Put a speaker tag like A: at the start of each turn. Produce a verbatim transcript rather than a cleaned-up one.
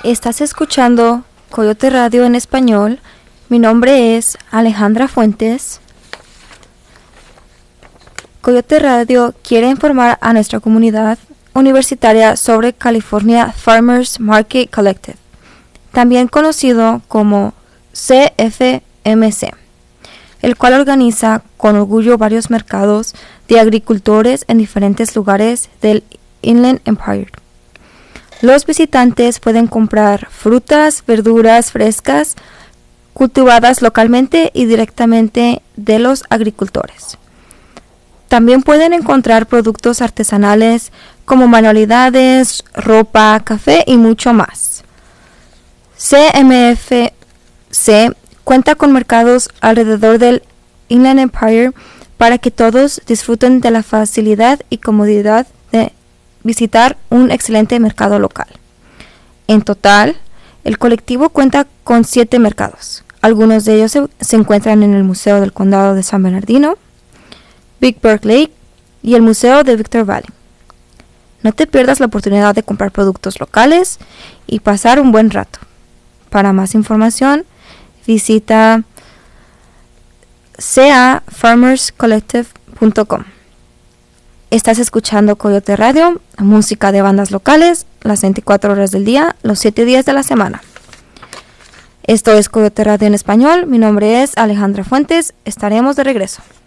A: Estás escuchando Coyote Radio en español. Mi nombre es Alejandra Fuentes. Coyote Radio quiere informar a nuestra comunidad universitaria sobre California Farmers Market Collective, también conocido como C F M C, el cual organiza con orgullo varios mercados de agricultores en diferentes lugares del Inland Empire. Los visitantes pueden comprar frutas, verduras frescas, cultivadas localmente y directamente de los agricultores. También pueden encontrar productos artesanales como manualidades, ropa, café y mucho más. C M F C cuenta con mercados alrededor del Inland Empire para que todos disfruten de la facilidad y comodidad de visitar un excelente mercado local. En total, el colectivo cuenta con siete mercados. Algunos de ellos se, se encuentran en el Museo del Condado de San Bernardino, Big Bird Lake y el Museo de Victor Valley. No te pierdas la oportunidad de comprar productos locales y pasar un buen rato. Para más información, visita c a farmers collective punto com. Estás escuchando Coyote Radio, música de bandas locales, las veinticuatro horas del día, los siete días de la semana. Esto es Coyote Radio en español. Mi nombre es Alejandra Fuentes. Estaremos de regreso.